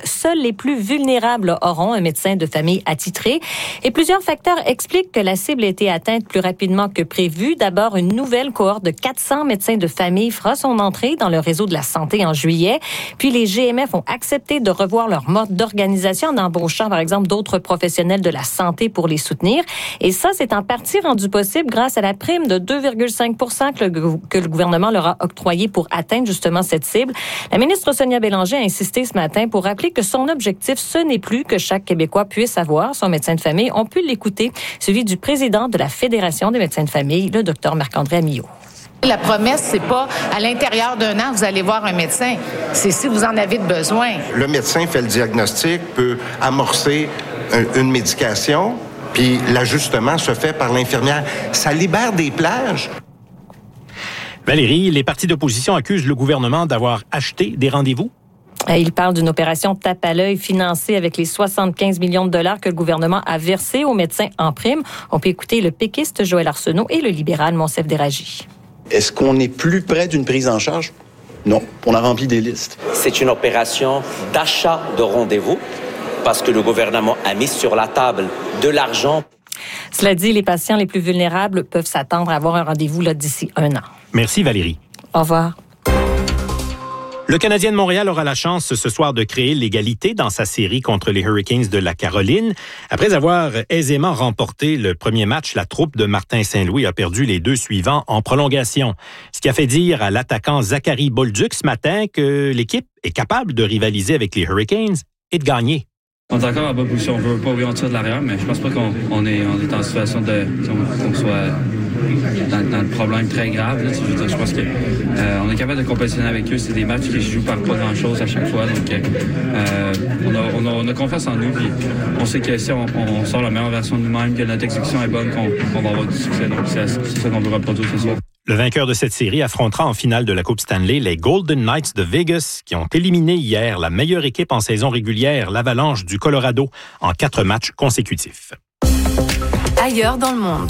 seuls les plus vulnérables auront un médecin de famille attitré. Et plusieurs facteurs expliquent que la cible a été atteinte plus rapidement que prévu. D'abord, une nouvelle cohorte de 400 médecins de famille fera son entrée dans le réseau de la santé en juillet. Puis les GMF ont accepté de revoir leur mode d'organisation en embauchant, par exemple, d'autres professionnels de la santé pour les soutenir. Et ça, c'est en partie rendu possible grâce à la prime de 2,5 % que le gouvernement leur a octroyée pour atteindre justement cette cible. La ministre Sonia Bélanger a insisté ce matin pour rappeler que son objectif, ce n'est plus que chaque Québécois puisse avoir son médecin de famille. On peut l'écouter, celui du président de la Fédération des médecins de famille, le Dr Marc-André Amillot. La promesse, c'est pas à l'intérieur d'un an, vous allez voir un médecin. C'est si vous en avez besoin. Le médecin fait le diagnostic, peut amorcer une médication, puis l'ajustement se fait par l'infirmière. Ça libère des plages. Valérie, les partis d'opposition accusent le gouvernement d'avoir acheté des rendez-vous. Il parle d'une opération tape à l'œil financée avec les 75 millions de dollars que le gouvernement a versés aux médecins en prime. On peut écouter le péquiste Joël Arsenault et le libéral Monsef Déragi. Est-ce qu'on est plus près d'une prise en charge? Non, on a rempli des listes. C'est une opération d'achat de rendez-vous parce que le gouvernement a mis sur la table de l'argent. Cela dit, les patients les plus vulnérables peuvent s'attendre à avoir un rendez-vous d'ici 1 an. Merci Valérie. Au revoir. Le Canadien de Montréal aura la chance ce soir de créer l'égalité dans sa série contre les Hurricanes de la Caroline. Après avoir aisément remporté le premier match, la troupe de Martin Saint-Louis a perdu les 2 suivants en prolongation. Ce qui a fait dire à l'attaquant Zachary Bolduc ce matin que l'équipe est capable de rivaliser avec les Hurricanes et de gagner. On est encore en bonne position. On veut pas ouvrir en tir de l'arrière, mais je pense pas qu'on est en situation qu'on soit dans le problème très grave. Là. Je pense que on est capable de compétitionner avec eux. C'est des matchs qui se jouent par pas grand-chose à chaque fois. Donc, on a confiance en nous. Puis on sait que si on sort la meilleure version de nous-mêmes, que notre exécution est bonne, qu'on va avoir du succès. Donc, c'est ça qu'on veut reproduire ce soir. Le vainqueur de cette série affrontera en finale de la Coupe Stanley les Golden Knights de Vegas qui ont éliminé hier la meilleure équipe en saison régulière, l'Avalanche du Colorado, en 4 matchs consécutifs. Ailleurs dans le monde.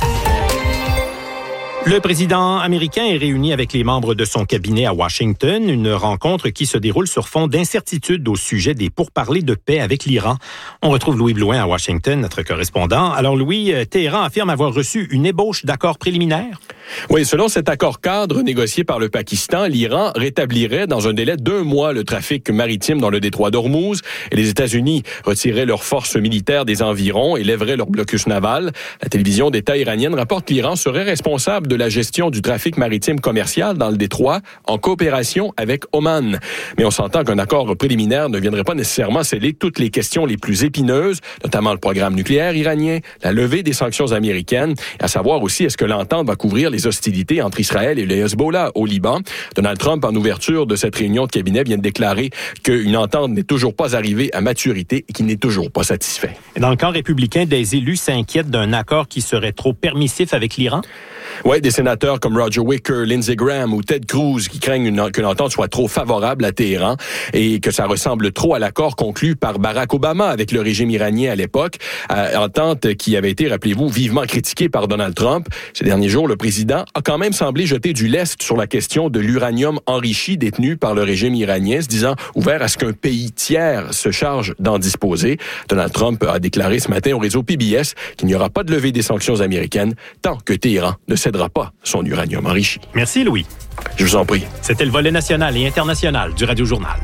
Le président américain est réuni avec les membres de son cabinet à Washington, une rencontre qui se déroule sur fond d'incertitude au sujet des pourparlers de paix avec l'Iran. On retrouve Louis Blouin à Washington, notre correspondant. Alors Louis, Téhéran affirme avoir reçu une ébauche d'accord préliminaire. Oui, selon cet accord cadre négocié par le Pakistan, l'Iran rétablirait dans un délai d'1 mois le trafic maritime dans le détroit d'Ormuz et les États-Unis retireraient leurs forces militaires des environs et lèveraient leur blocus naval. La télévision d'État iranienne rapporte que l'Iran serait responsable de la gestion du trafic maritime commercial dans le détroit en coopération avec Oman. Mais on s'entend qu'un accord préliminaire ne viendrait pas nécessairement sceller toutes les questions les plus épineuses, notamment le programme nucléaire iranien, la levée des sanctions américaines, et à savoir aussi est-ce que l'entente va couvrir les hostilités entre Israël et le Hezbollah au Liban. Donald Trump, en ouverture de cette réunion de cabinet, vient de déclarer qu'une entente n'est toujours pas arrivée à maturité et qu'il n'est toujours pas satisfait. Et dans le camp républicain, des élus s'inquiètent d'un accord qui serait trop permissif avec l'Iran? Oui, des sénateurs comme Roger Wicker, Lindsey Graham ou Ted Cruz qui craignent que l'entente soit trop favorable à Téhéran et que ça ressemble trop à l'accord conclu par Barack Obama avec le régime iranien à l'époque. Entente qui avait été, rappelez-vous, vivement critiquée par Donald Trump. Ces derniers jours, le président a quand même semblé jeter du lest sur la question de l'uranium enrichi détenu par le régime iranien, se disant ouvert à ce qu'un pays tiers se charge d'en disposer. Donald Trump a déclaré ce matin au réseau PBS qu'il n'y aura pas de levée des sanctions américaines tant que Téhéran ne cédera pas son uranium enrichi. Merci Louis. Je vous en prie. C'était le volet national et international du Radio Journal.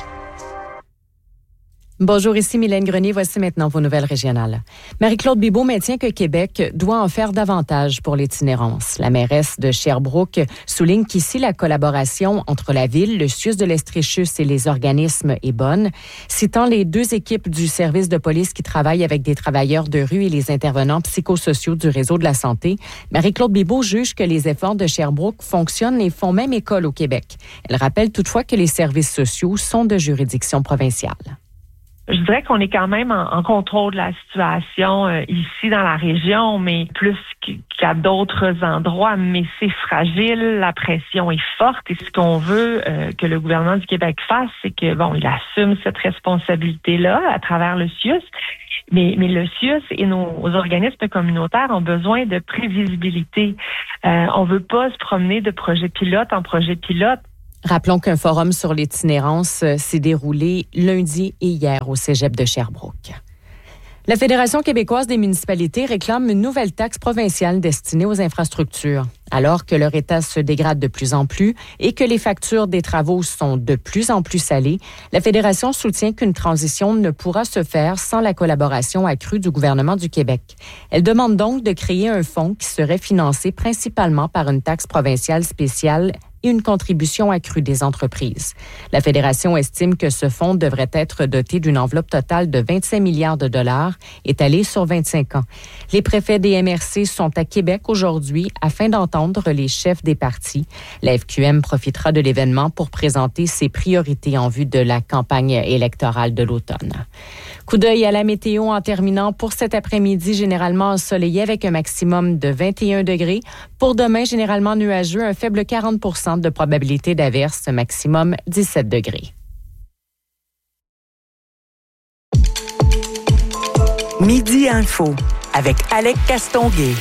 Bonjour, ici Mylène Grenier. Voici maintenant vos nouvelles régionales. Marie-Claude Bibeau maintient que Québec doit en faire davantage pour l'itinérance. La mairesse de Sherbrooke souligne qu'ici, la collaboration entre la ville, le CIUS de l'Estréchus et les organismes est bonne, citant les 2 équipes du service de police qui travaillent avec des travailleurs de rue et les intervenants psychosociaux du réseau de la santé. Marie-Claude Bibeau juge que les efforts de Sherbrooke fonctionnent et font même école au Québec. Elle rappelle toutefois que les services sociaux sont de juridiction provinciale. Je dirais qu'on est quand même en contrôle de la situation ici dans la région, mais plus qu'à d'autres endroits. Mais c'est fragile, la pression est forte. Et ce qu'on veut que le gouvernement du Québec fasse, c'est que il assume cette responsabilité-là à travers le CIUS. Mais le CIUS et nos organismes communautaires ont besoin de prévisibilité. On veut pas se promener de projet pilote en projet pilote. Rappelons qu'un forum sur l'itinérance s'est déroulé lundi et hier au cégep de Sherbrooke. La Fédération québécoise des municipalités réclame une nouvelle taxe provinciale destinée aux infrastructures. Alors que leur état se dégrade de plus en plus et que les factures des travaux sont de plus en plus salées, la Fédération soutient qu'une transition ne pourra se faire sans la collaboration accrue du gouvernement du Québec. Elle demande donc de créer un fonds qui serait financé principalement par une taxe provinciale spéciale et une contribution accrue des entreprises. La Fédération estime que ce fonds devrait être doté d'une enveloppe totale de 25 milliards de dollars étalée sur 25 ans. Les préfets des MRC sont à Québec aujourd'hui afin d'entendre les chefs des partis. La FQM profitera de l'événement pour présenter ses priorités en vue de la campagne électorale de l'automne. Coup d'œil à la météo en terminant pour cet après-midi, généralement ensoleillé avec un maximum de 21 degrés. Pour demain, généralement nuageux, un faible 40 % de probabilité d'averse, maximum 17 degrés. Midi Info avec Alec Castonguay.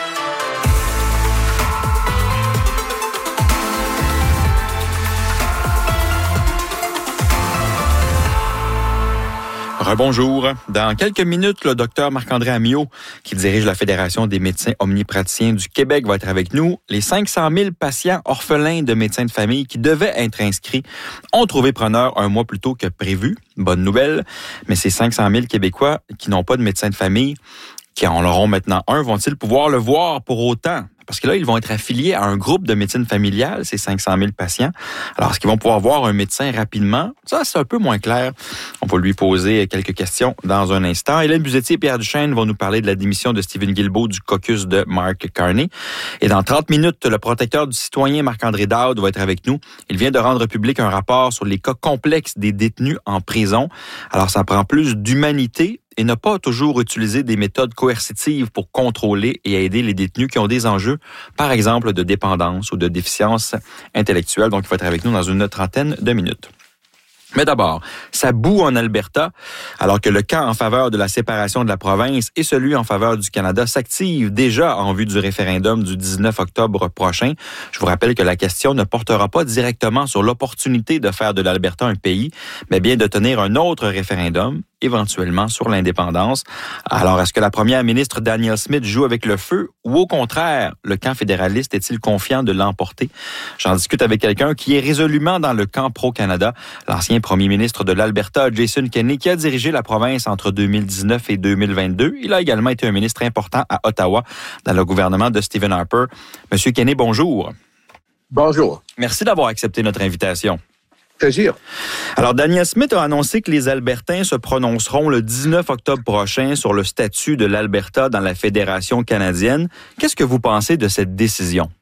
Rebonjour. Dans quelques minutes, le docteur Marc-André Amyot, qui dirige la Fédération des médecins omnipraticiens du Québec, va être avec nous. Les 500 000 patients orphelins de médecins de famille qui devaient être inscrits ont trouvé preneur un mois plus tôt que prévu. Bonne nouvelle. Mais ces 500 000 Québécois qui n'ont pas de médecin de famille, qui en auront maintenant un, vont-ils pouvoir le voir pour autant? Parce que là, ils vont être affiliés à un groupe de médecine familiale, ces 500 000 patients. Alors, est-ce qu'ils vont pouvoir voir un médecin rapidement? Ça, c'est un peu moins clair. On va lui poser quelques questions dans un instant. Hélène Buzetier et Pierre Duchesne vont nous parler de la démission de Stephen Guilbeault du caucus de Mark Carney. Et dans 30 minutes, le protecteur du citoyen Marc-André Dowd va être avec nous. Il vient de rendre public un rapport sur les cas complexes des détenus en prison. Alors, ça prend plus d'humanité et ne pas toujours utiliser des méthodes coercitives pour contrôler et aider les détenus qui ont des enjeux, par exemple de dépendance ou de déficience intellectuelle. Donc, il va être avec nous dans une trentaine de minutes. Mais d'abord, ça boue en Alberta, alors que le camp en faveur de la séparation de la province et celui en faveur du Canada s'activent déjà en vue du référendum du 19 octobre prochain. Je vous rappelle que la question ne portera pas directement sur l'opportunité de faire de l'Alberta un pays, mais bien de tenir un autre référendum, éventuellement sur l'indépendance. Alors, est-ce que la première ministre Danielle Smith joue avec le feu ou au contraire, le camp fédéraliste est-il confiant de l'emporter? J'en discute avec quelqu'un qui est résolument dans le camp pro-Canada, l'ancien premier ministre de l'Alberta, Jason Kenney, qui a dirigé la province entre 2019 et 2022. Il a également été un ministre important à Ottawa dans le gouvernement de Stephen Harper. Monsieur Kenney, bonjour. Bonjour. Merci d'avoir accepté notre invitation. Plaisir. Alors, Danielle Smith a annoncé que les Albertains se prononceront le 19 octobre prochain sur le statut de l'Alberta dans la Fédération canadienne. Qu'est-ce que vous pensez de cette décision?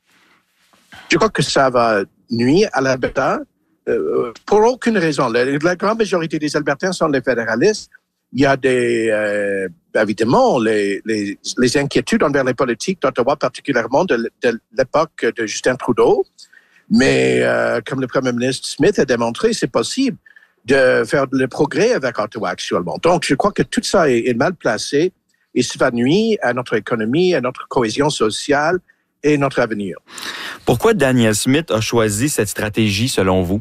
Je crois que ça va nuire à l'Alberta pour aucune raison. La grande majorité des Albertains sont des fédéralistes. Il y a évidemment les inquiétudes envers les politiques d'Ottawa, particulièrement de l'époque de Justin Trudeau. Mais comme le premier ministre Smith a démontré, c'est possible de faire le progrès avec Ottawa actuellement. Donc, je crois que tout ça est mal placé et ça va nuire à notre économie, à notre cohésion sociale et notre avenir. Pourquoi Danielle Smith a choisi cette stratégie selon vous?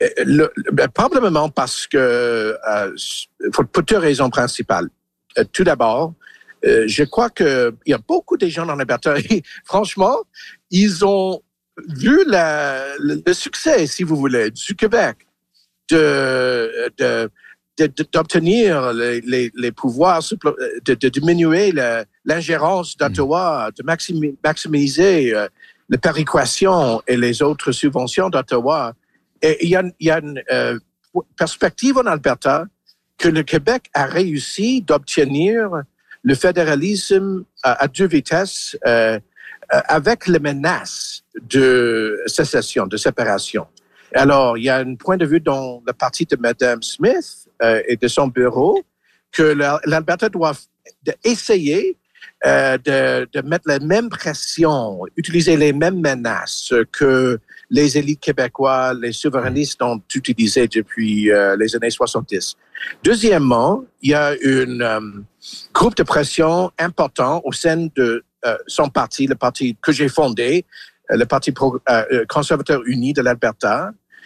Probablement parce que pour deux raisons principales. Tout d'abord, je crois qu'il y a beaucoup de gens dans l'Alberta et franchement, ils ont vu le succès, si vous voulez, du Québec d'obtenir les pouvoirs, de diminuer l'ingérence d'Ottawa, de maximiser la péréquation et les autres subventions d'Ottawa. Et il y a une perspective en Alberta que le Québec a réussi d'obtenir le fédéralisme à deux vitesses avec les menaces de sécession, de séparation. Alors, il y a un point de vue dans le parti de Mme Smith et de son bureau que l'Alberta doit essayer de mettre la même pression, utiliser les mêmes menaces que les élites québécois, les souverainistes ont utilisé depuis les années 70. Deuxièmement, il y a un groupe de pression important au sein de son parti, le parti que j'ai fondé, le Parti conservateur uni de l'Alberta,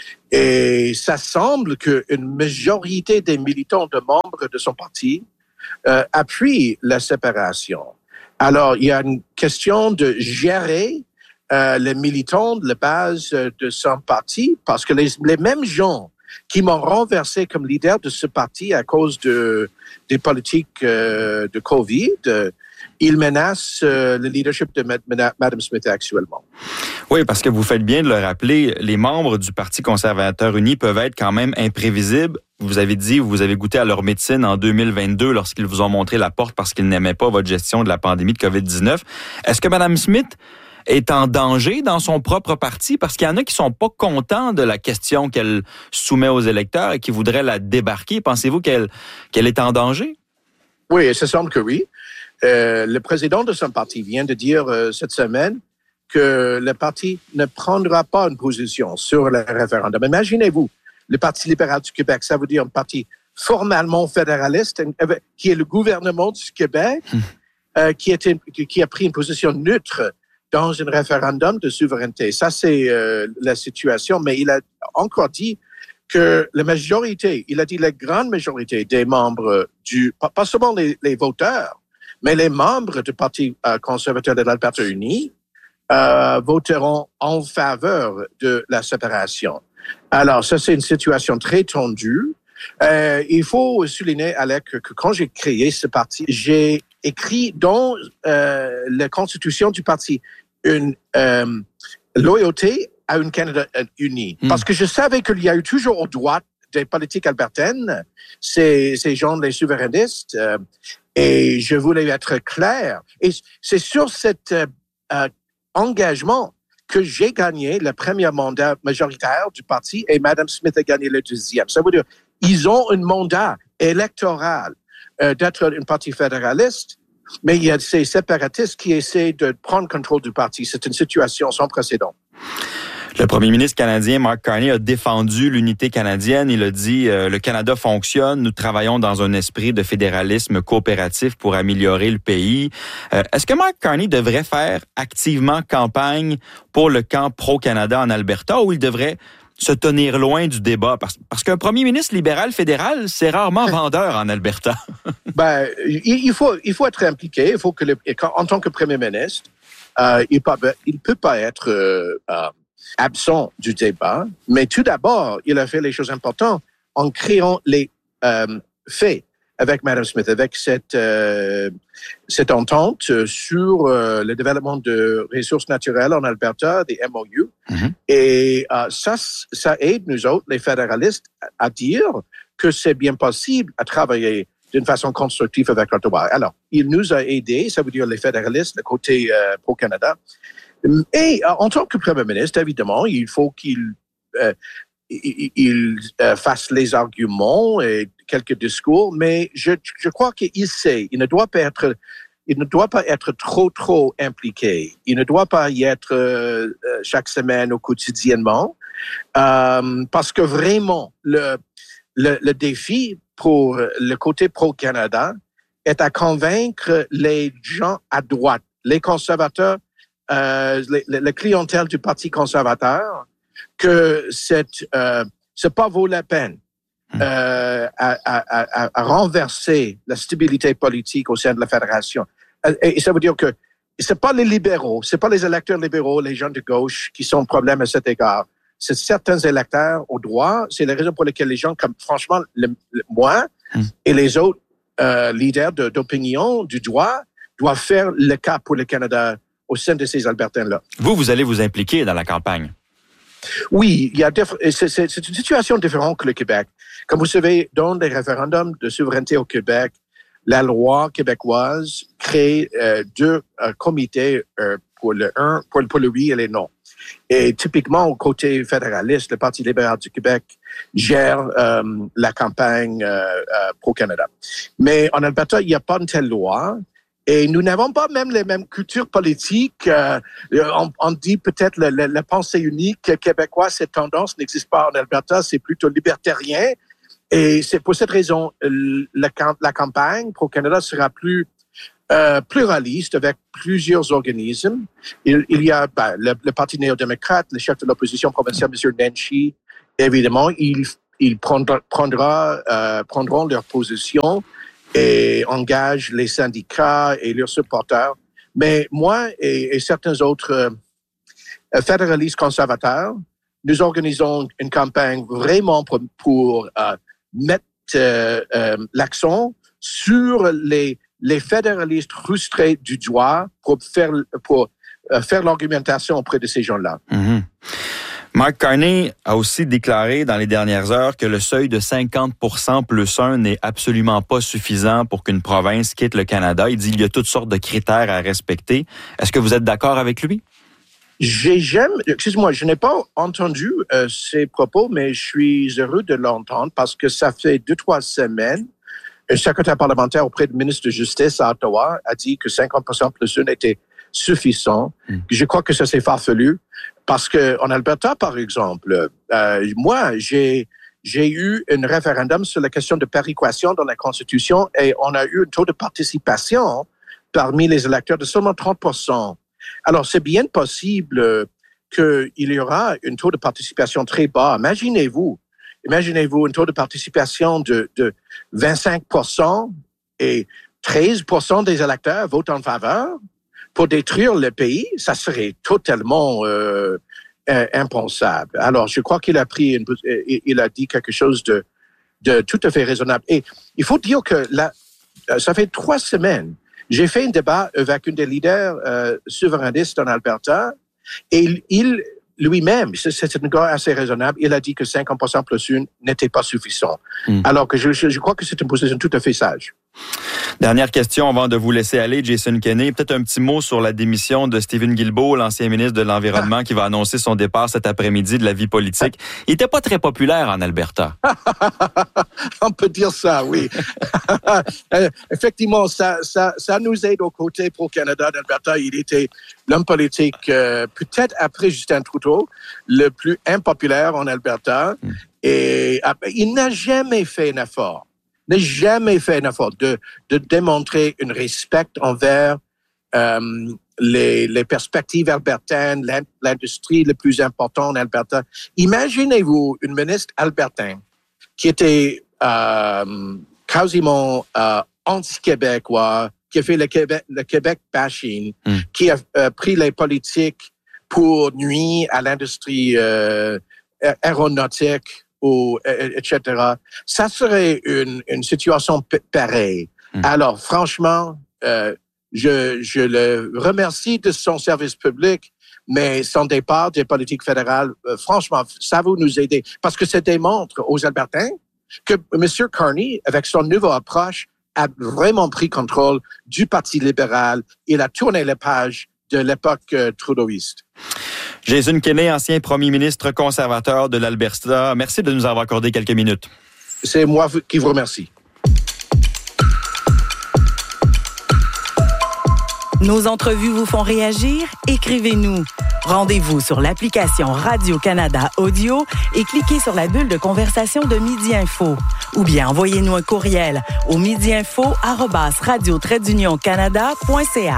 Et ça semble qu'une majorité des militants de membres de son parti appuient la séparation. Alors, il y a une question de gérer les militants de la base de son parti, parce que les mêmes gens qui m'ont renversé comme leader de ce parti à cause des politiques de COVID, ils menacent le leadership de Mme Smith actuellement. Oui, parce que vous faites bien de le rappeler, les membres du Parti conservateur uni peuvent être quand même imprévisibles. Vous avez dit, vous avez goûté à leur médecine en 2022 lorsqu'ils vous ont montré la porte parce qu'ils n'aimaient pas votre gestion de la pandémie de COVID-19. Est-ce que Mme Smith est en danger dans son propre parti? Parce qu'il y en a qui sont pas contents de la question qu'elle soumet aux électeurs et qui voudraient la débarquer. Pensez-vous qu'elle est en danger? Oui, il se semble que oui. Le président de son parti vient de dire cette semaine que le parti ne prendra pas une position sur le référendum. Imaginez-vous, le Parti libéral du Québec, ça veut dire un parti formellement fédéraliste, qui est le gouvernement du Québec, qui a pris une position neutre dans un référendum de souveraineté. Ça, c'est la situation, mais il a encore dit que la majorité, il a dit la grande majorité des membres pas seulement les voteurs, mais les membres du Parti conservateur de l'Alberta uni voteront en faveur de la séparation. Alors, ça, c'est une situation très tendue. Il faut souligner, Alec, que quand j'ai créé ce parti, j'ai écrit dans la constitution du parti une loyauté à un Canada uni. Parce que je savais qu'il y a eu toujours au droite des politiques albertaines, ces gens, les souverainistes, et je voulais être clair. Et c'est sur cet engagement que j'ai gagné le premier mandat majoritaire du parti et Mme Smith a gagné le deuxième. Ça veut dire ils ont un mandat électoral d'être un parti fédéraliste, mais il y a ces séparatistes qui essaient de prendre contrôle du parti. C'est une situation sans précédent. Le premier ministre canadien, Mark Carney, a défendu l'unité canadienne. Il a dit le Canada fonctionne, nous travaillons dans un esprit de fédéralisme coopératif pour améliorer le pays. Est-ce que Mark Carney devrait faire activement campagne pour le camp pro-Canada en Alberta ou il devrait se tenir loin du débat? Parce qu'un premier ministre libéral fédéral, c'est rarement vendeur en Alberta. Il faut être impliqué. Il faut que en tant que premier ministre, il peut pas être absent du débat, mais tout d'abord, il a fait les choses importantes en créant les faits avec Mme Smith, avec cette entente sur le développement de ressources naturelles en Alberta, des MOU. Mm-hmm. Et ça aide nous autres, les fédéralistes, à dire que c'est bien possible à travailler d'une façon constructive avec l'Ottawa. Alors, il nous a aidés, ça veut dire les fédéralistes, le côté pro-Canada. Et en tant que premier ministre, évidemment, il faut qu'il fasse les arguments et quelques discours, mais je crois qu'il sait, il ne doit pas être trop impliqué. Il ne doit pas y être chaque semaine ou quotidiennement, parce que vraiment, le défi pour le côté pro-Canada est à convaincre les gens à droite, les conservateurs, la clientèle du Parti conservateur, que c'est pas vaut la peine à renverser la stabilité politique au sein de la fédération. Et ça veut dire que c'est pas les libéraux, c'est pas les électeurs libéraux, les gens de gauche qui sont le problème à cet égard. C'est certains électeurs au droit. C'est la raison pour laquelle les gens, comme franchement moi et les autres leaders d'opinion du droit doivent faire le cas pour le Canada au sein de ces Albertains-là. Vous allez vous impliquer dans la campagne? Oui, c'est une situation différente que le Québec. Comme vous savez, dans les référendums de souveraineté au Québec, la loi québécoise crée deux comités pour le oui et le non. Et typiquement, au côté fédéraliste, le Parti libéral du Québec gère la campagne pro-Canada. Mais en Alberta, il n'y a pas une telle loi. Et nous n'avons pas même les mêmes cultures politiques. On dit peut-être la pensée unique québécoise, cette tendance n'existe pas en Alberta, c'est plutôt libertarien. Et c'est pour cette raison, la campagne pro-Canada sera plus pluraliste avec plusieurs organismes. Il y a le Parti néo-démocrate, le chef de l'opposition provinciale, M. Nenshi, évidemment, ils prendront leur position et engagent les syndicats et leurs supporters. Mais moi et certains autres fédéralistes conservateurs, nous organisons une campagne vraiment pour mettre l'accent sur les fédéralistes frustrés du doigt pour faire l'argumentation auprès de ces gens-là. Mm-hmm. Mark Carney a aussi déclaré dans les dernières heures que le seuil de 50% plus 1 n'est absolument pas suffisant pour qu'une province quitte le Canada. Il dit qu'il y a toutes sortes de critères à respecter. Est-ce que vous êtes d'accord avec lui? Excuse-moi, je n'ai pas entendu ces propos, mais je suis heureux de l'entendre parce que ça fait 2-3 semaines, un secrétaire parlementaire auprès du ministre de Justice à Ottawa a dit que 50% plus 1 était suffisant. Je crois que ça c'est farfelu parce que en Alberta, par exemple, moi, j'ai eu un référendum sur la question de péréquation dans la Constitution et on a eu un taux de participation parmi les électeurs de seulement 30%. Alors, c'est bien possible qu'il y aura un taux de participation très bas. Imaginez-vous un taux de participation de 25% et 13% des électeurs votent en faveur pour détruire le pays. Ça serait totalement impensable. Alors, je crois qu'il a dit quelque chose de tout à fait raisonnable. Et il faut dire que ça fait 3 semaines. J'ai fait un débat avec un des leaders souverainistes en Alberta et il lui-même, c'est un gars assez raisonnable, il a dit que 50% plus 1 n'était pas suffisant. Alors que je crois que c'est une position tout à fait sage. Dernière question avant de vous laisser aller, Jason Kenney. Peut-être un petit mot sur la démission de Stephen Guilbeault, l'ancien ministre de l'Environnement, qui va annoncer son départ cet après-midi de la vie politique. Il n'était pas très populaire en Alberta. On peut dire ça, oui. Effectivement, ça nous aide aux côtés pour Canada d'Alberta. Il était l'homme politique, peut-être après Justin Trudeau, le plus impopulaire en Alberta. Et il n'a jamais fait un effort de démontrer un respect envers les perspectives albertaines, l'industrie la plus importante en Alberta. Imaginez-vous une ministre albertain qui était quasiment anti-québécois, qui a fait le Québec bashing, qui a pris les politiques pour nuire à l'industrie aéronautique, etc. Ça serait une situation pareille. Alors, franchement, je le remercie de son service public, mais son départ des politiques fédérales, franchement, ça va nous aider. Parce que ça démontre aux Albertains que M. Carney, avec son nouveau approche, a vraiment pris contrôle du Parti libéral. Il a tourné la page de l'époque trudeauiste. Jason Kenney, ancien premier ministre conservateur de l'Alberta, merci de nous avoir accordé quelques minutes. C'est moi qui vous remercie. Nos entrevues vous font réagir? Écrivez-nous. Rendez-vous sur l'application Radio-Canada Audio et cliquez sur la bulle de conversation de Midi Info. Ou bien envoyez-nous un courriel au midiinfo@radio-canada.ca.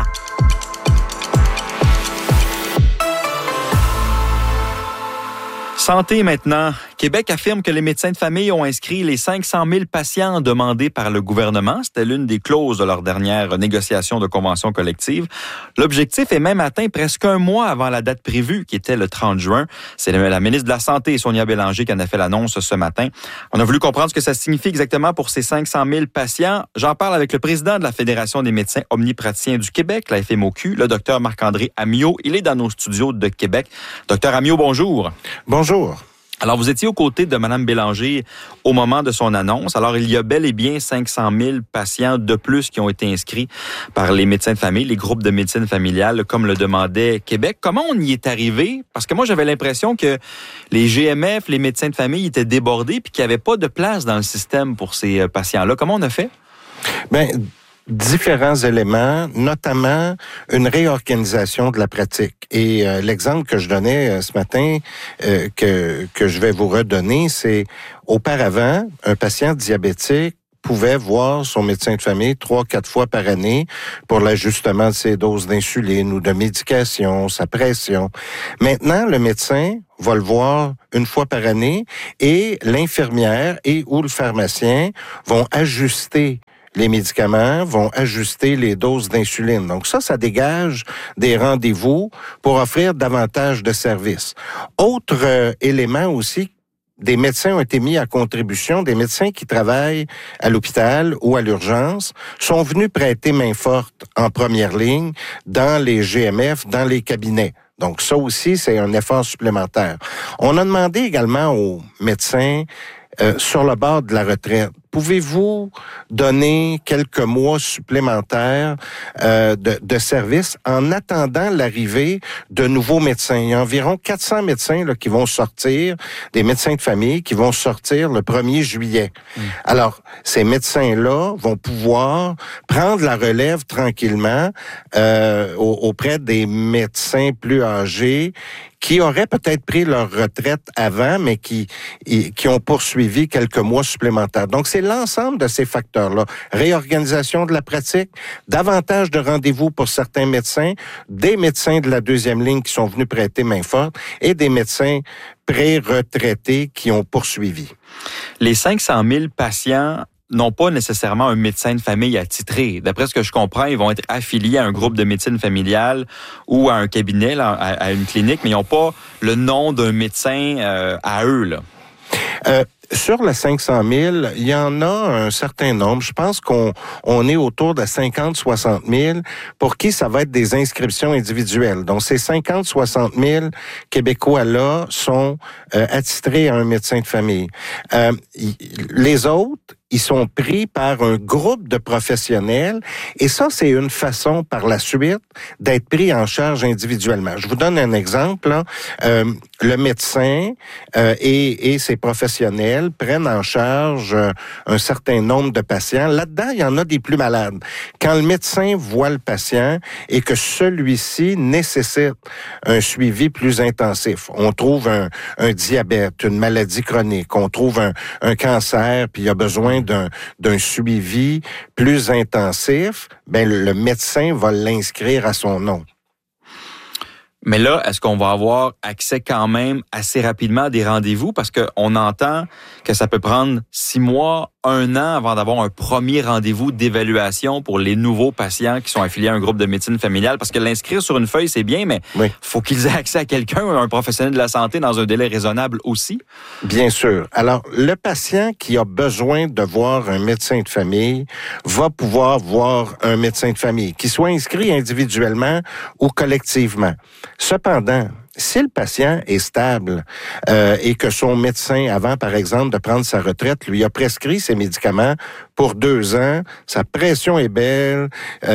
Santé maintenant. Québec affirme que les médecins de famille ont inscrit les 500 000 patients demandés par le gouvernement. C'était l'une des clauses de leur dernière négociation de convention collective. L'objectif est même atteint presque un mois avant la date prévue, qui était le 30 juin. C'est la ministre de la Santé, Sonia Bélanger, qui en a fait l'annonce ce matin. On a voulu comprendre ce que ça signifie exactement pour ces 500 000 patients. J'en parle avec le président de la Fédération des médecins omnipraticiens du Québec, la FMOQ, le docteur Marc-André Amyot. Il est dans nos studios de Québec. Docteur Amyot, bonjour. Bonjour. Alors, vous étiez aux côtés de Mme Bélanger au moment de son annonce. Alors, il y a bel et bien 500 000 patients de plus qui ont été inscrits par les médecins de famille, les groupes de médecine familiale, comme le demandait Québec. Comment on y est arrivé? Parce que moi, j'avais l'impression que les GMF, les médecins de famille étaient débordés puis qu'il n'y avait pas de place dans le système pour ces patients-là. Comment on a fait? Différents éléments, notamment une réorganisation de la pratique. Et l'exemple que je donnais ce matin, que je vais vous redonner, c'est auparavant, un patient diabétique pouvait voir son médecin de famille 3-4 fois par année pour l'ajustement de ses doses d'insuline ou de médication, sa pression. Maintenant, le médecin va le voir une fois par année et l'infirmière et ou le pharmacien vont ajuster les médicaments, vont ajuster les doses d'insuline. Donc ça dégage des rendez-vous pour offrir davantage de services. Autre élément aussi, des médecins ont été mis à contribution, des médecins qui travaillent à l'hôpital ou à l'urgence sont venus prêter main forte en première ligne dans les GMF, dans les cabinets. Donc ça aussi, c'est un effort supplémentaire. On a demandé également aux médecins sur le bord de la retraite, pouvez-vous donner quelques mois supplémentaires de service en attendant l'arrivée de nouveaux médecins? Il y a environ 400 médecins là, qui vont sortir, des médecins de famille qui vont sortir le 1er juillet. Alors, ces médecins-là vont pouvoir prendre la relève tranquillement auprès des médecins plus âgés qui auraient peut-être pris leur retraite avant, mais qui ont poursuivi quelques mois supplémentaires. Donc, c'est l'ensemble de ces facteurs-là. Réorganisation de la pratique, davantage de rendez-vous pour certains médecins, des médecins de la deuxième ligne qui sont venus prêter main forte et des médecins pré-retraités qui ont poursuivi. Les 500 000 patients n'ont pas nécessairement un médecin de famille attitré. D'après ce que je comprends, ils vont être affiliés à un groupe de médecine familiale ou à un cabinet, là, à une clinique, mais ils n'ont pas le nom d'un médecin à eux, là. Sur les 500 000, il y en a un certain nombre. Je pense qu'on est autour de 50-60 000 pour qui ça va être des inscriptions individuelles. Donc, ces 50-60 000 Québécois-là sont attitrés à un médecin de famille. Les autres, ils sont pris par un groupe de professionnels et ça, c'est une façon par la suite d'être pris en charge individuellement. Je vous donne un exemple. Là. Le médecin et ses professionnels prennent en charge un certain nombre de patients. Là-dedans, il y en a des plus malades. Quand le médecin voit le patient et que celui-ci nécessite un suivi plus intensif, on trouve un diabète, une maladie chronique, on trouve un cancer, puis il y a besoin d'un suivi plus intensif, ben le médecin va l'inscrire à son nom. Mais là, est-ce qu'on va avoir accès quand même assez rapidement à des rendez-vous? Parce qu'on entend que ça peut prendre 6 mois, 1 an avant d'avoir un premier rendez-vous d'évaluation pour les nouveaux patients qui sont affiliés à un groupe de médecine familiale. Parce que l'inscrire sur une feuille, c'est bien, mais faut qu'ils aient accès à quelqu'un, un professionnel de la santé, dans un délai raisonnable aussi. Bien sûr. Alors, le patient qui a besoin de voir un médecin de famille va pouvoir voir un médecin de famille, qu'il soit inscrit individuellement ou collectivement. Cependant, si le patient est stable et que son médecin, avant, par exemple, de prendre sa retraite, lui a prescrit ses médicaments pour 2 ans, sa pression est belle,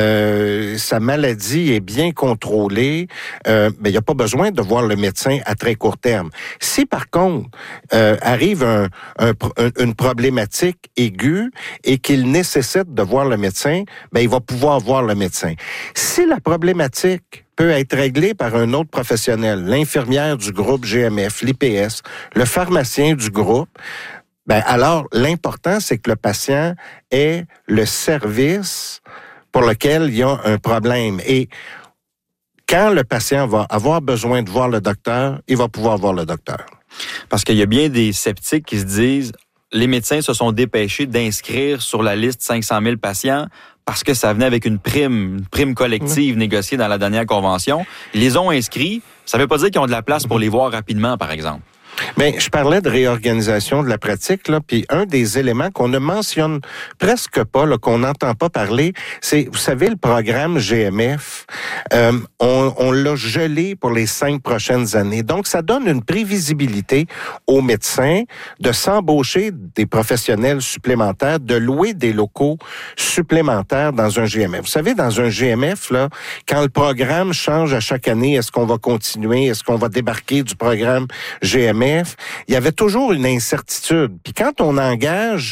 sa maladie est bien contrôlée, il n'y a pas besoin de voir le médecin à très court terme. Si, par contre, arrive une problématique aiguë et qu'il nécessite de voir le médecin, ben il va pouvoir voir le médecin. Si la problématique peut être réglé par un autre professionnel, l'infirmière du groupe GMF, l'IPS, le pharmacien du groupe, ben alors l'important, c'est que le patient ait le service pour lequel il y a un problème. Et quand le patient va avoir besoin de voir le docteur, il va pouvoir voir le docteur. Parce qu'il y a bien des sceptiques qui se disent, les médecins se sont dépêchés d'inscrire sur la liste 500 000 patients parce que ça venait avec une prime collective négociée dans la dernière convention. Ils les ont inscrits. Ça ne veut pas dire qu'ils ont de la place pour les voir rapidement, par exemple. Bien, je parlais de réorganisation de la pratique, là, puis un des éléments qu'on ne mentionne presque pas, là, qu'on n'entend pas parler, c'est, vous savez, le programme GMF, on l'a gelé pour les 5 prochaines années. Donc, ça donne une prévisibilité aux médecins de s'embaucher des professionnels supplémentaires, de louer des locaux supplémentaires dans un GMF. Vous savez, dans un GMF, là, quand le programme change à chaque année, est-ce qu'on va continuer? Est-ce qu'on va débarquer du programme GMF? GMF, il y avait toujours une incertitude. Puis quand on engage,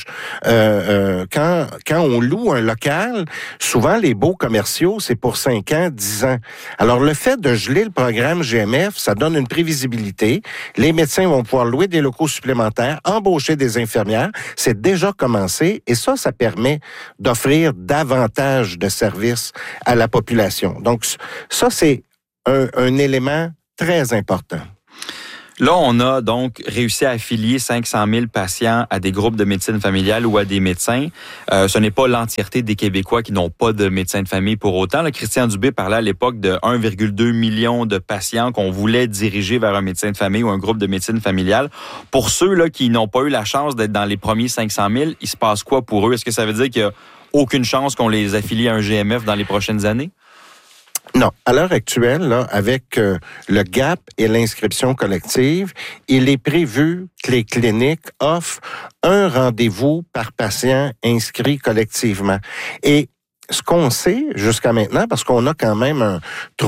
quand on loue un local, souvent les baux commerciaux, c'est pour 5 ans, 10 ans. Alors le fait de geler le programme GMF, ça donne une prévisibilité. Les médecins vont pouvoir louer des locaux supplémentaires, embaucher des infirmières. C'est déjà commencé et ça permet d'offrir davantage de services à la population. Donc ça, c'est un élément très important. Là, on a donc réussi à affilier 500 000 patients à des groupes de médecine familiale ou à des médecins. Ce n'est pas l'entièreté des Québécois qui n'ont pas de médecin de famille pour autant. Là, Christian Dubé parlait à l'époque de 1,2 million de patients qu'on voulait diriger vers un médecin de famille ou un groupe de médecine familiale. Pour ceux là qui n'ont pas eu la chance d'être dans les premiers 500 000, il se passe quoi pour eux? Est-ce que ça veut dire qu'il n'y a aucune chance qu'on les affilie à un GMF dans les prochaines années? Non. À l'heure actuelle, là, avec le GAP et l'inscription collective, il est prévu que les cliniques offrent un rendez-vous par patient inscrit collectivement. Et ce qu'on sait jusqu'à maintenant, parce qu'on a quand même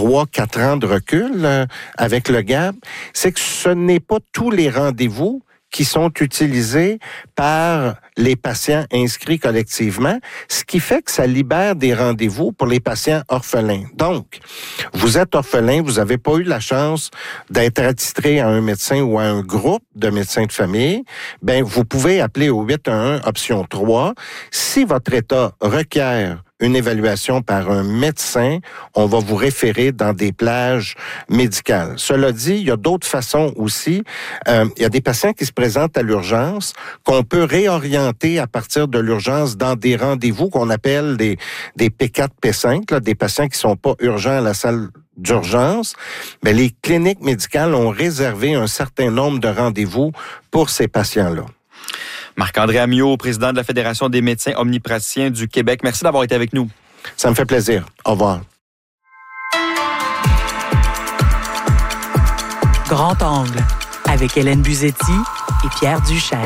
3-4 ans de recul avec le GAP, c'est que ce n'est pas tous les rendez-vous qui sont utilisés par les patients inscrits collectivement, ce qui fait que ça libère des rendez-vous pour les patients orphelins. Donc, vous êtes orphelin, vous n'avez pas eu la chance d'être attitré à un médecin ou à un groupe de médecins de famille, ben vous pouvez appeler au 811 option 3. Si votre état requiert une évaluation par un médecin, on va vous référer dans des plages médicales. Cela dit, il y a d'autres façons aussi. Il y a des patients qui se présentent à l'urgence, qu'on peut réorienter à partir de l'urgence dans des rendez-vous qu'on appelle des P4, P5, là, des patients qui sont pas urgents à la salle d'urgence. Mais les cliniques médicales ont réservé un certain nombre de rendez-vous pour ces patients-là. Marc-André Ammiot, président de la Fédération des médecins omnipraticiens du Québec. Merci d'avoir été avec nous. Ça me fait plaisir. Au revoir. Grand angle, avec Hélène Buzetti et Pierre Duchesne.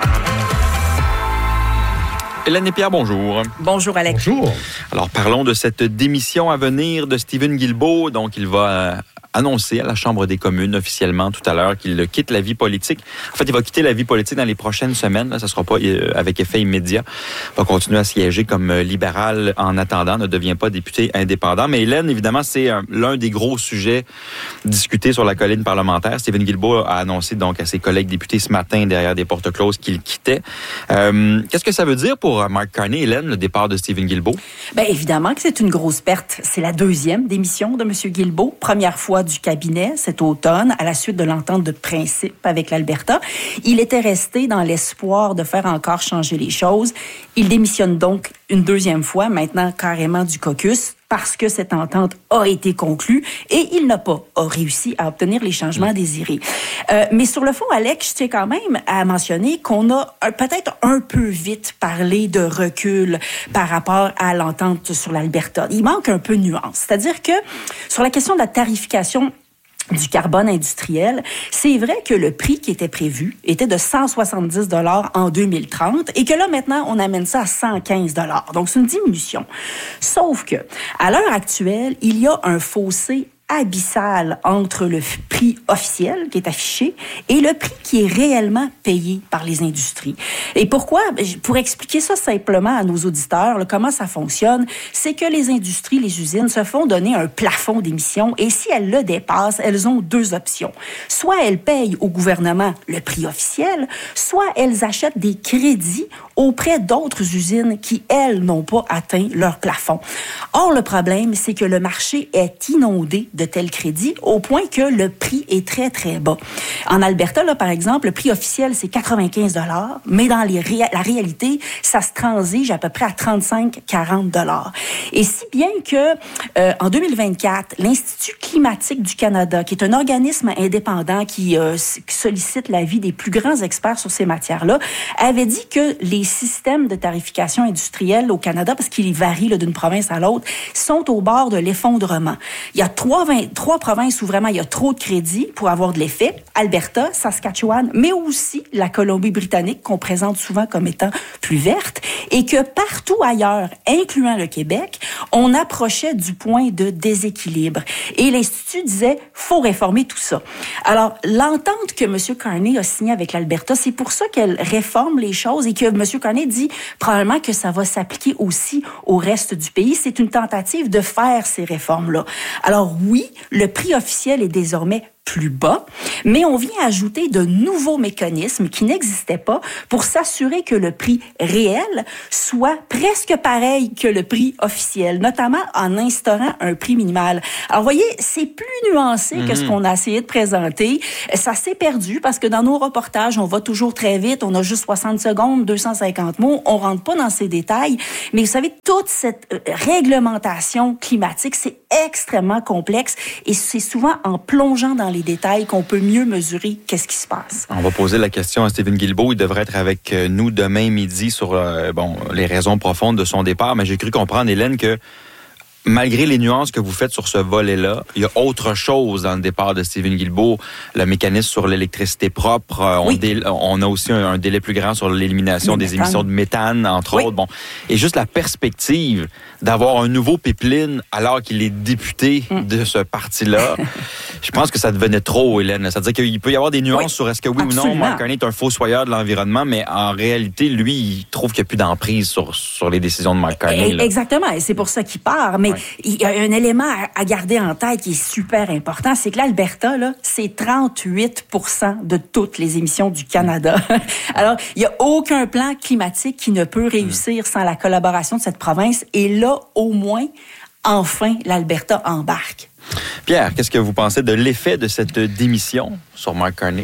Hélène et Pierre, bonjour. Bonjour, Alex. Bonjour. Alors, parlons de cette démission à venir de Stephen Guilbeault. Donc, il va annoncé à la Chambre des communes officiellement tout à l'heure qu'il quitte la vie politique. En fait, il va quitter la vie politique dans les prochaines semaines. Là, ça ne sera pas avec effet immédiat. Il va continuer à siéger comme libéral en attendant, ne devient pas député indépendant. Mais Hélène, évidemment, c'est l'un des gros sujets discutés sur la colline parlementaire. Stephen Guilbeault a annoncé donc à ses collègues députés ce matin derrière des portes closes qu'il quittait. Qu'est-ce que ça veut dire pour Mark Carney, Hélène, le départ de Stephen Guilbeault? Bien, évidemment que c'est une grosse perte. C'est la deuxième démission de M. Guilbeault. Première fois du cabinet cet automne, à la suite de l'entente de principe avec l'Alberta. Il était resté dans l'espoir de faire encore changer les choses. Il démissionne donc une deuxième fois, maintenant carrément du caucus, parce que cette entente a été conclue et il n'a pas réussi à obtenir les changements désirés. Mais sur le fond, Alex, je tiens quand même à mentionner qu'on a peut-être un peu vite parlé de recul par rapport à l'entente sur l'Alberta. Il manque un peu de nuance. C'est-à-dire que sur la question de la tarification du carbone industriel, c'est vrai que le prix qui était prévu était de 170 $ en 2030 et que là, maintenant, on amène ça à 115 $. Donc, c'est une diminution. Sauf que, à l'heure actuelle, il y a un fossé abyssal entre le prix officiel qui est affiché et le prix qui est réellement payé par les industries. Et pourquoi? Pour expliquer ça simplement à nos auditeurs, là, comment ça fonctionne, c'est que les industries, les usines se font donner un plafond d'émissions et si elles le dépassent, elles ont deux options. Soit elles payent au gouvernement le prix officiel, soit elles achètent des crédits auprès d'autres usines qui, elles, n'ont pas atteint leur plafond. Or, le problème, c'est que le marché est inondé de tels crédits au point que le prix est très, très bas. En Alberta, là, par exemple, le prix officiel, c'est 95 $, mais dans la réalité, ça se transige à peu près à 35-40 $. Et si bien que, en 2024, l'Institut climatique du Canada, qui est un organisme indépendant qui sollicite l'avis des plus grands experts sur ces matières-là, avait dit que les systèmes de tarification industrielle au Canada, parce qu'ils varient là, d'une province à l'autre, sont au bord de l'effondrement. Il y a 3 trois provinces où vraiment il y a trop de crédits pour avoir de l'effet. Alberta, Saskatchewan, mais aussi la Colombie-Britannique qu'on présente souvent comme étant plus verte et que partout ailleurs, incluant le Québec, on approchait du point de déséquilibre. Et l'Institut disait, faut réformer tout ça. Alors, l'entente que M. Carney a signée avec l'Alberta, c'est pour ça qu'elle réforme les choses et que M. Carney dit probablement que ça va s'appliquer aussi au reste du pays. C'est une tentative de faire ces réformes-là. Alors oui, le prix officiel est désormais plus bas, mais on vient ajouter de nouveaux mécanismes qui n'existaient pas pour s'assurer que le prix réel soit presque pareil que le prix officiel, notamment en instaurant un prix minimal. Alors, vous voyez, c'est plus nuancé que ce qu'on a essayé de présenter. Ça s'est perdu parce que dans nos reportages, on va toujours très vite, on a juste 60 secondes, 250 mots, on rentre pas dans ces détails, mais vous savez, toute cette réglementation climatique, c'est extrêmement complexe et c'est souvent en plongeant dans les détails qu'on peut mieux mesurer qu'est-ce qui se passe. On va poser la question à Stephen Guilbeault. Il devrait être avec nous demain midi sur les raisons profondes de son départ, mais j'ai cru comprendre, Hélène, que malgré les nuances que vous faites sur ce volet-là, il y a autre chose dans le départ de Stephen Guilbeault. Le mécanisme sur l'électricité propre. On a aussi un délai plus grand sur l'élimination des émissions de méthane, entre autres. Bon. Et juste la perspective d'avoir un nouveau pipeline alors qu'il est député de ce parti-là, je pense que ça devenait trop, Hélène. C'est-à-dire qu'il peut y avoir des nuances sur est-ce que oui ou non, Mark Carney est un fossoyeur de l'environnement, mais en réalité, lui, il trouve qu'il n'y a plus d'emprise sur les décisions de Mark Carney. Exactement, et c'est pour ça qu'il part. Mais il y a un élément à garder en tête qui est super important, c'est que l'Alberta, là, c'est 38% de toutes les émissions du Canada. Alors, il n'y a aucun plan climatique qui ne peut réussir sans la collaboration de cette province. Et là, au moins, enfin, l'Alberta embarque. Pierre, qu'est-ce que vous pensez de l'effet de cette démission sur Mark Carney?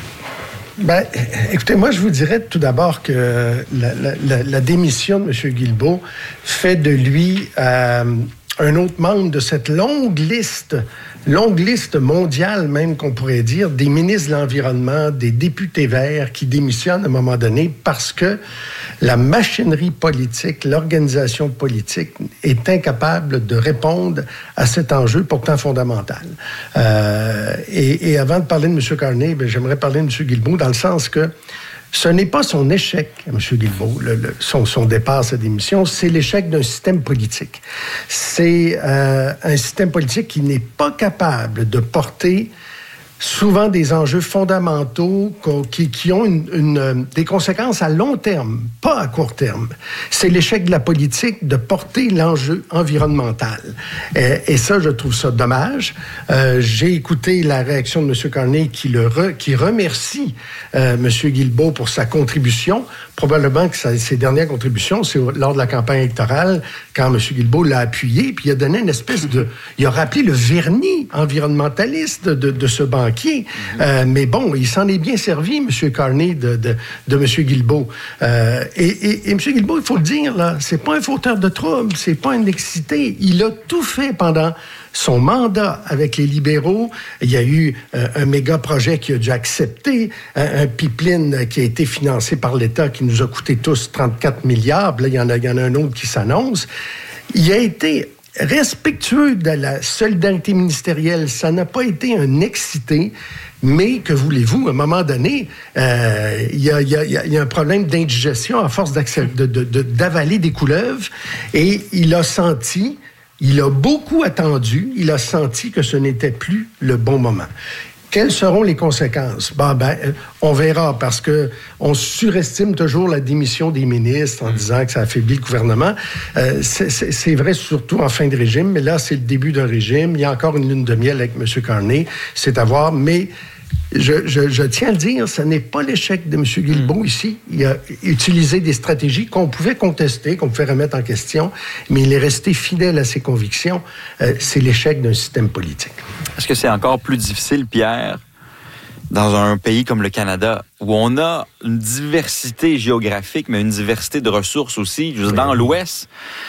Ben, écoutez, moi, je vous dirais tout d'abord que la démission de M. Guilbeault fait de lui un autre membre de cette longue liste mondiale même qu'on pourrait dire, des ministres de l'Environnement, des députés verts qui démissionnent à un moment donné parce que la machinerie politique, l'organisation politique est incapable de répondre à cet enjeu pourtant fondamental. Et avant de parler de M. Carney, j'aimerais parler de M. Guilbeault dans le sens que ce n'est pas son échec, M. Guilbeault, son départ, sa démission, c'est l'échec d'un système politique. C'est un système politique qui n'est pas capable de porter souvent des enjeux fondamentaux qui ont des conséquences à long terme, pas à court terme. C'est l'échec de la politique de porter l'enjeu environnemental. Et ça, je trouve ça dommage. J'ai écouté la réaction de M. Carney qui remercie M. Guilbeault pour sa contribution. Probablement que ses dernières contributions, c'est lors de la campagne électorale, quand M. Guilbeault l'a appuyé, puis il a donné une espèce de... Il a rappelé le vernis environnementaliste de ce banquier. Mais bon, il s'en est bien servi, M. Carney, de M. Guilbeault. Et M. Guilbeault, il faut le dire, là, c'est pas un fauteur de troubles, c'est pas un excité. Il a tout fait pendant son mandat avec les libéraux. Il y a eu un méga projet qui a dû accepter, un pipeline qui a été financé par l'État, qui nous a coûté tous 34 milliards. Là, il y en a un autre qui s'annonce. Il a été respectueux de la solidarité ministérielle. Ça n'a pas été un excité, mais que voulez-vous, à un moment donné, il y a un problème d'indigestion à force d'avaler des couleuvres, et il a beaucoup attendu, il a senti que ce n'était plus le bon moment. Quelles seront les conséquences? On verra, parce que on surestime toujours la démission des ministres en disant que ça affaiblit le gouvernement. C'est vrai surtout en fin de régime, mais là, c'est le début d'un régime. Il y a encore une lune de miel avec M. Carney, c'est à voir, mais je tiens à le dire, ce n'est pas l'échec de M. Guilbeault ici. Il a utilisé des stratégies qu'on pouvait contester, qu'on pouvait remettre en question, mais il est resté fidèle à ses convictions. C'est l'échec d'un système politique. Est-ce que c'est encore plus difficile, Pierre, dans un pays comme le Canada, où on a une diversité géographique, mais une diversité de ressources aussi? Dans l'Ouest,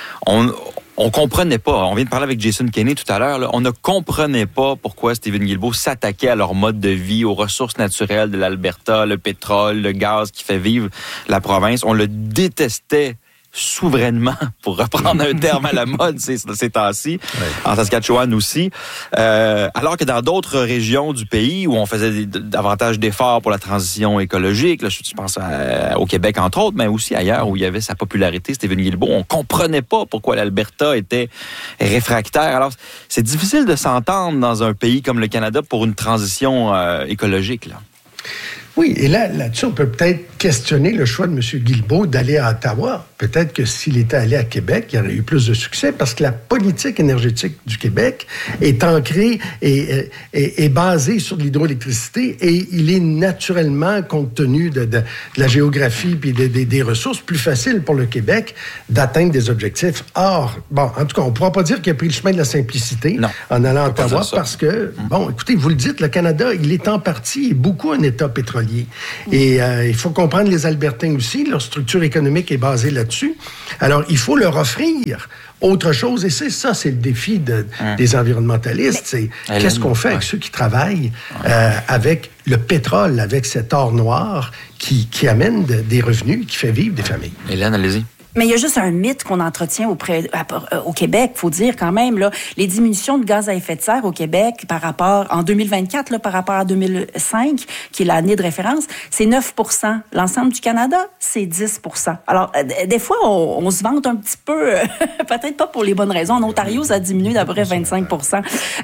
on comprenait pas. On vient de parler avec Jason Kenney tout à l'heure. Là, on ne comprenait pas pourquoi Stephen Guilbeault s'attaquait à leur mode de vie, aux ressources naturelles de l'Alberta, le pétrole, le gaz qui fait vivre la province. On le détestait souverainement, pour reprendre un terme à la mode ces temps-ci, en Saskatchewan aussi, alors que dans d'autres régions du pays où on faisait davantage d'efforts pour la transition écologique, là, je pense au Québec entre autres, mais aussi ailleurs où il y avait sa popularité, Stephen Guilbeault, on comprenait pas pourquoi l'Alberta était réfractaire. Alors, c'est difficile de s'entendre dans un pays comme le Canada pour une transition écologique, là. Oui, et là-dessus, on peut peut-être questionner le choix de M. Guilbeault d'aller à Ottawa. Peut-être que s'il était allé à Québec, il y aurait eu plus de succès parce que la politique énergétique du Québec est ancrée et est basée sur de l'hydroélectricité et il est naturellement, compte tenu de la géographie et des ressources, plus facile pour le Québec d'atteindre des objectifs. Or, bon, en tout cas, on ne pourra pas dire qu'il a pris le chemin de la simplicité en allant à Ottawa parce que, bon, écoutez, vous le dites, le Canada, il est en partie beaucoup un État pétrolier. Et il faut comprendre les Albertains aussi, leur structure économique est basée là-dessus. Alors, il faut leur offrir autre chose, et c'est le défi des environnementalistes, c'est qu'est-ce qu'on fait avec ceux qui travaillent avec le pétrole, avec cet or noir qui amène des revenus, qui fait vivre des familles. Hélène, allez-y. Mais il y a juste un mythe qu'on entretient au Québec, faut dire quand même, là, les diminutions de gaz à effet de serre au Québec en 2024, là, par rapport à 2005, qui est l'année de référence, c'est 9%. L'ensemble du Canada, c'est 10%. Alors, des fois, on se vante un petit peu, peut-être pas pour les bonnes raisons. En Ontario, ça a diminué d'à peu près 25%.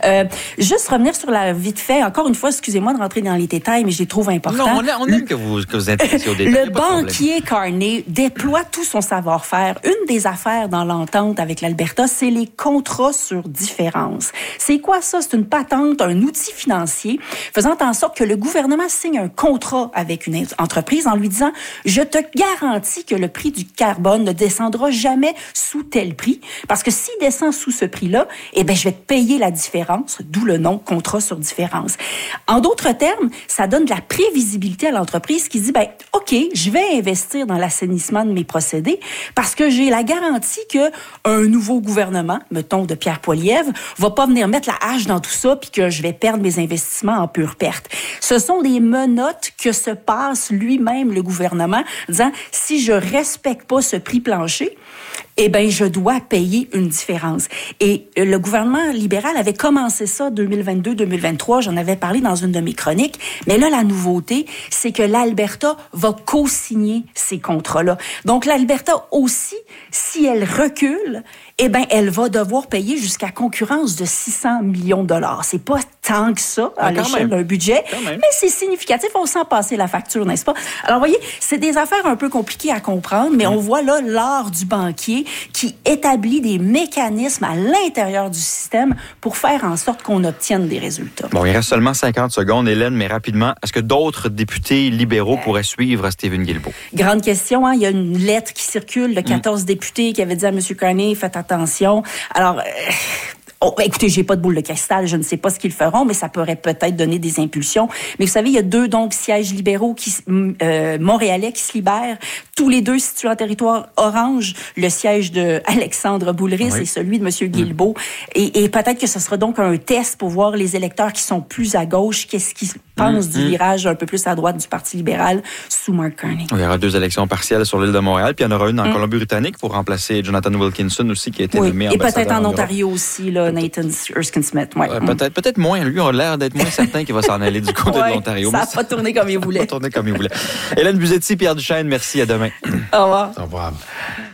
Juste revenir sur la vite fait, encore une fois, excusez-moi de rentrer dans les détails, mais je les trouve importants. Non, on aime que vous intéressiez aux détails. Le banquier Carney déploie tout son savoir-faire. Une des affaires dans l'entente avec l'Alberta, c'est les contrats sur différence. C'est quoi ça? C'est une patente, un outil financier faisant en sorte que le gouvernement signe un contrat avec une entreprise en lui disant « Je te garantis que le prix du carbone ne descendra jamais sous tel prix, parce que s'il descend sous ce prix-là, eh bien, je vais te payer la différence, d'où le nom contrat sur différence. » En d'autres termes, ça donne de la prévisibilité à l'entreprise qui dit « Ben, OK, je vais investir dans l'assainissement de mes procédés, parce que j'ai la garantie qu'un nouveau gouvernement, mettons de Pierre Poilievre, va pas venir mettre la hache dans tout ça puis que je vais perdre mes investissements en pure perte. » Ce sont des menottes que se passe lui-même le gouvernement, disant « Si je respecte pas ce prix plancher, eh bien, je dois payer une différence. » Et le gouvernement libéral avait commencé ça 2022-2023. J'en avais parlé dans une de mes chroniques. Mais là, la nouveauté, c'est que l'Alberta va co-signer ces contrats-là. Donc, l'Alberta aussi, si elle recule, eh bien, elle va devoir payer jusqu'à concurrence de 600 millions de dollars. C'est pas tant que ça à l'échelle d'un budget, mais c'est significatif. On sent passer la facture, n'est-ce pas? Alors, vous voyez, c'est des affaires un peu compliquées à comprendre, mais on voit là l'art du banquier qui établit des mécanismes à l'intérieur du système pour faire en sorte qu'on obtienne des résultats. Bon, il reste seulement 50 secondes, Hélène, mais rapidement, est-ce que d'autres députés libéraux pourraient suivre Stephen Guilbeault? Grande question, hein? Il y a une lettre qui circule de 14 députés qui avait dit à M. Carney, faites attention. Alors, écoutez, j'ai pas de boule de cristal, je ne sais pas ce qu'ils feront, mais ça pourrait peut-être donner des impulsions. Mais vous savez, il y a 2 sièges libéraux montréalais qui se libèrent, tous les 2 situés en territoire orange, le siège de Alexandre Boulris et celui de M. Guilbeault. Et peut-être que ce sera donc un test pour voir les électeurs qui sont plus à gauche, qu'est-ce qu'ils pensent du virage un peu plus à droite du Parti libéral sous Mark Carney. Il y aura 2 élections partielles sur l'île de Montréal, puis il y en aura une en Colombie-Britannique pour remplacer Jonathan Wilkinson aussi, qui a été nommé ambassadeur. Et peut-être en Ontario aussi, là, Nathan Erskine-Smith. Ouais. Peut-être moins. Lui, on a l'air d'être moins certain qu'il va s'en aller du côté de l'Ontario. Ça n'a pas tourné comme il voulait. Hélène Buzetti, Pierre Duchesne, merci. À demain. Au revoir. Au revoir.